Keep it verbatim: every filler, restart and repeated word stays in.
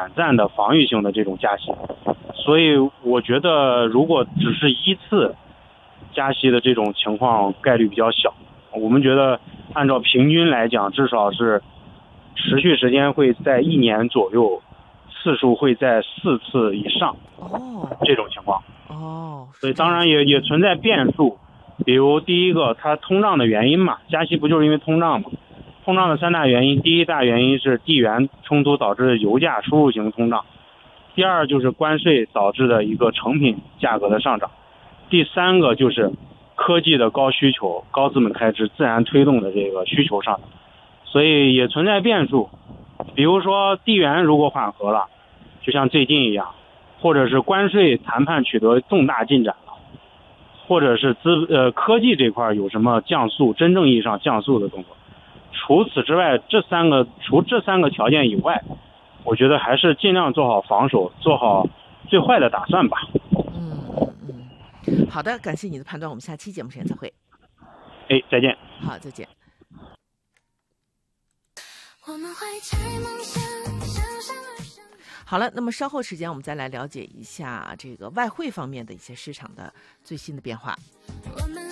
短暂的防御性的这种加息，所以我觉得如果只是一次加息的这种情况概率比较小，我们觉得按照平均来讲，至少是持续时间会在一年左右，次数会在四次以上。 哦， 这种情况。 哦， 所以当然也也存在变数，比如第一个它通胀的原因嘛，加息不就是因为通胀嘛？通胀的三大原因，第一大原因是地缘冲突导致的油价输入型通胀，第二就是关税导致的一个成品价格的上涨，第三个就是科技的高需求、高资本开支自然推动的这个需求上涨，所以也存在变数。比如说地缘如果缓和了，就像最近一样，或者是关税谈判取得重大进展了，或者是资呃科技这块有什么降速，真正意义上降速的动作。除此之外，这三个除这三个条件以外，我觉得还是尽量做好防守，做好最坏的打算吧。 嗯嗯嗯，好的，感谢你的判断，我们下期节目时间再会。 哎，再见。 好，再见。我们怀揣梦想向上而生。好了，那么稍后时间我们再来了解一下这个外汇方面的一些市场的最新的变化。我们